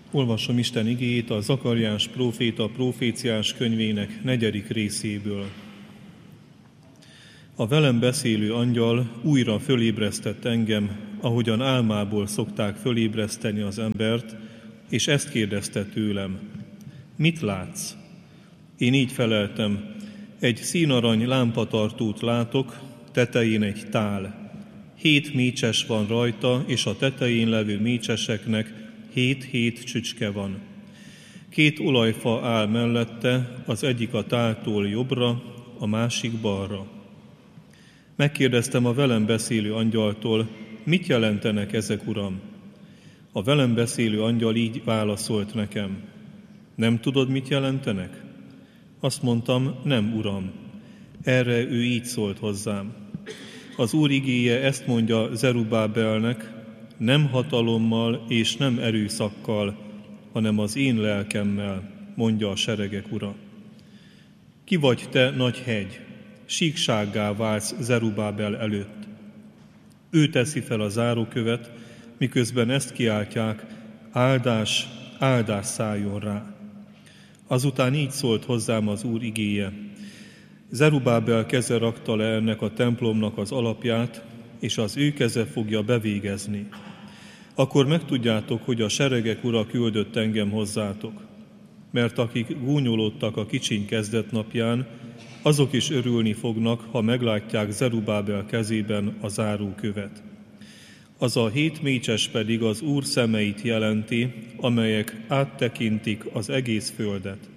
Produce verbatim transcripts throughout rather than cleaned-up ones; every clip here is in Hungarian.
Olvasom Isten igéjét a Zakariás próféta proféciás könyvének negyedik részéből. A velem beszélő angyal újra fölébresztett engem, ahogyan álmából szokták fölébreszteni az embert, és ezt kérdezte tőlem: mit látsz? Én így feleltem: egy színarany lámpatartót látok, tetején egy tál. Hét mécses van rajta, és a tetején levő mécseseknek hét-hét csücske van. Két olajfa áll mellette, az egyik a táltól jobbra, a másik balra. Megkérdeztem a velem beszélő angyaltól: mit jelentenek ezek, Uram? A velem beszélő angyal így válaszolt nekem: nem tudod, mit jelentenek? Azt mondtam: nem, Uram. Erre ő így szólt hozzám: az Úr igéje ezt mondja Zerubábelnek: nem hatalommal és nem erőszakkal, hanem az én lelkemmel, mondja a seregek Ura. Ki vagy te, nagy hegy, síksággá válsz Zerubábel előtt. Ő teszi fel a zárókövet, miközben ezt kiáltják: áldás, áldás szálljon rá. Azután így szólt hozzám az Úr igéje: Zerubábel keze rakta le ennek a templomnak az alapját, és az ő keze fogja bevégezni. Akkor megtudjátok, hogy a seregek Ura küldött engem hozzátok. Mert akik gúnyolódtak a kicsiny kezdetnapján, azok is örülni fognak, ha meglátják Zerubábel kezében a zárókövet. Az a hét mécses pedig az Úr szemeit jelenti, amelyek áttekintik az egész földet.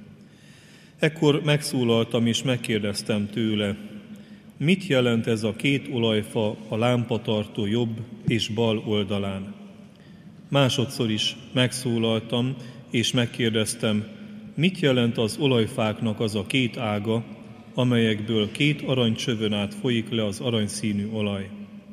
Ekkor megszólaltam és megkérdeztem tőle: mit jelent ez a két olajfa a lámpatartó jobb és bal oldalán? Másodszor is megszólaltam és megkérdeztem: mit jelent az olajfáknak az a két ága, amelyekből két aranycsövön át folyik le az aranyszínű olaj?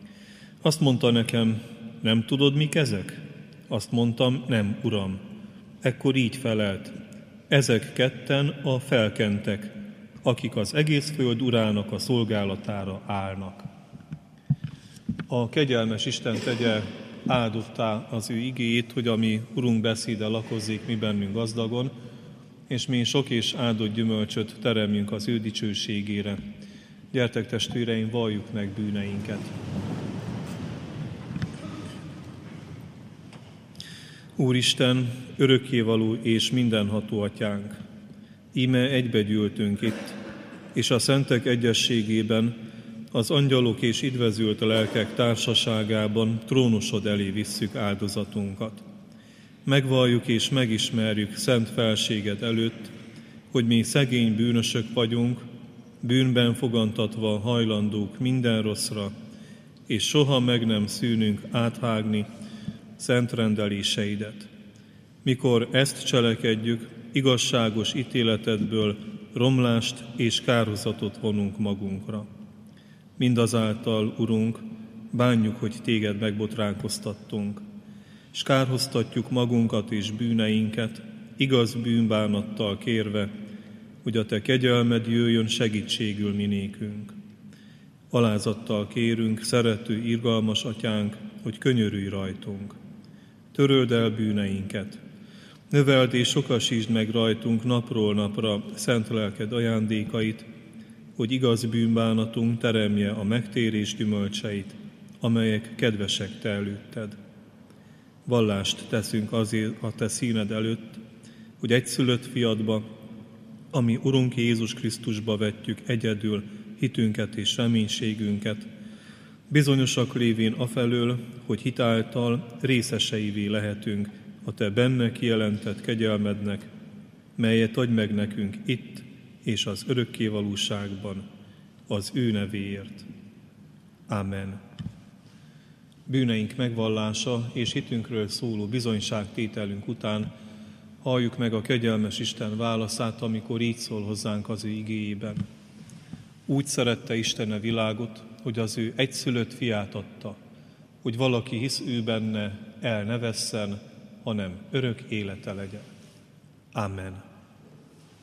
Azt mondta nekem: nem tudod, mik ezek? Azt mondtam: nem, Uram. Ekkor így felelt: ezek ketten a felkentek, akik az egész föld urának a szolgálatára állnak. A kegyelmes Isten tegye áldottá az ő igéjét, hogy a mi Urunk beszéde lakozzék mi bennünk gazdagon, és mi sok és áldott gyümölcsöt teremjünk az ő dicsőségére. Gyertek, testvéreim, valljuk meg bűneinket. Úristen, örökkévaló és mindenható Atyánk, íme egybegyűltünk itt, és a szentek egyességében, az angyalok és idvezült lelkek társaságában trónusod elé visszük áldozatunkat. Megvalljuk és megismerjük szent felséged előtt, hogy mi szegény bűnösök vagyunk, bűnben fogantatva hajlandók minden rosszra, és soha meg nem szűnünk áthágni szent rendeléseidet. Mikor ezt cselekedjük, igazságos ítéletedből romlást és kárhozatot vonunk magunkra. Mindazáltal, Urunk, bánjuk, hogy téged megbotránkoztattunk, s kárhoztatjuk magunkat és bűneinket, igaz bűnbánattal kérve, hogy a te kegyelmed jöjjön segítségül minékünk. Alázattal kérünk, szerető, irgalmas Atyánk, hogy könyörülj rajtunk. Töröld el bűneinket, növeld és sokasítsd meg rajtunk napról napra szent lelked ajándékait, hogy igaz bűnbánatunk teremje a megtérés gyümölcseit, amelyek kedvesek te előtted. Vallást teszünk azért a te színed előtt, hogy egyszülött fiadba, ami Urunk Jézus Krisztusba vetjük egyedül hitünket és reménységünket, bizonyosak lévén afelől, hogy hitáltal részeseivé lehetünk a te benne kijelentett kegyelmednek, melyet adj meg nekünk itt és az örökkévalóságban, az ő nevéért. Amen. Bűneink megvallása és hitünkről szóló bizonyságtételünk után halljuk meg a kegyelmes Isten válaszát, amikor így szól hozzánk az ő igéjében. Úgy szerette Isten a világot, hogy az ő egyszülött fiát adta, hogy valaki hisz ő benne, el ne vesszen, hanem örök élete legyen. Amen.